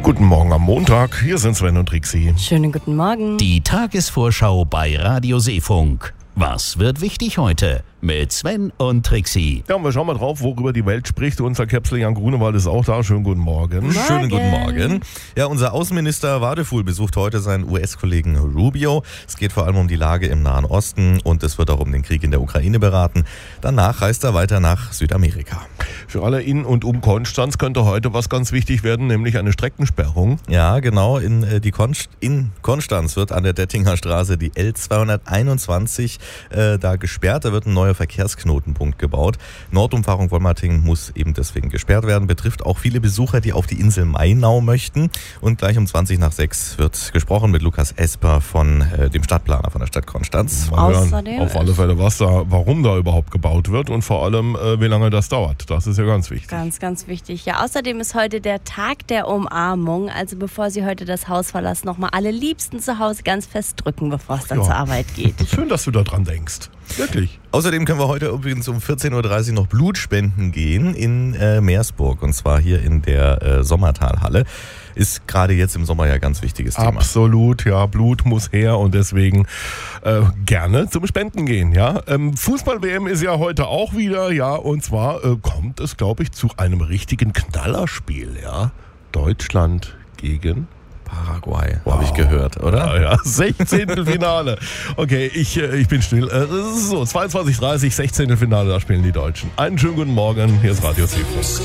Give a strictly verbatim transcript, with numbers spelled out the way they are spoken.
Guten Morgen am Montag, hier sind Sven und Trixi. Schönen guten Morgen. Die Tagesvorschau bei Radio Seefunk. Was wird wichtig heute? Mit Sven und Trixi. Ja, und wir schauen mal drauf, worüber die Welt spricht. Unser Käpsel Jan Grunewald ist auch da. Schönen guten Morgen. Morgen. Schönen guten Morgen. Ja, unser Außenminister Wadefuhl besucht heute seinen U S-Kollegen Rubio. Es geht vor allem um die Lage im Nahen Osten und es wird auch um den Krieg in der Ukraine beraten. Danach reist er weiter nach Südamerika. Für alle in und um Konstanz könnte heute was ganz wichtig werden, nämlich eine Streckensperrung. Ja, genau. In, äh, die Konst- in Konstanz wird an der Dettinger Straße die L zweihunderteinundzwanzig äh, da gesperrt. Da wird ein neuer Verkehrsknotenpunkt gebaut. Nordumfahrung Wolmerting muss eben deswegen gesperrt werden. Betrifft auch viele Besucher, die auf die Insel Mainau möchten. Und gleich um zwanzig nach sechs wird gesprochen mit Lukas Esper von äh, dem Stadtplaner von der Stadt Konstanz. Mal hören Außerdem auf alle Fälle, was da, warum da überhaupt gebaut wird und vor allem, äh, wie lange das dauert. Das ist ja ganz wichtig. Ganz, ganz wichtig. Ja, außerdem ist heute der Tag der Umarmung. Also bevor Sie heute das Haus verlassen, nochmal alle Liebsten zu Hause ganz fest drücken, bevor es dann Ja. zur Arbeit geht. Schön, dass du da dran denkst. Wirklich. Außerdem können wir heute übrigens um vierzehn Uhr dreißig noch Blut spenden gehen in äh, Meersburg. Und zwar hier in der äh, Sommertalhalle. Ist gerade jetzt im Sommer ja ein ganz wichtiges Thema. Absolut, ja, Blut muss her und deswegen äh, gerne zum Spenden gehen, ja. Ähm, Fußball-W M ist ja heute auch wieder, ja, und zwar äh, kommt es, glaube ich, zu einem richtigen Knallerspiel, ja. Deutschland gegen Paraguay, Wow. habe ich gehört, oder? Ja, ja, sechzehnte Finale. Okay, ich, äh, ich bin still. Äh, so, zweiundzwanzig Uhr dreißig, sechzehnte Finale, da spielen die Deutschen. Einen schönen guten Morgen, hier ist Radio Seefunk.